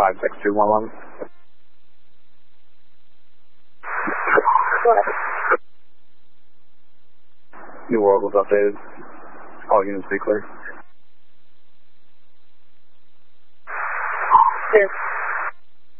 56211. What? New World was updated. All units be clear. Yes.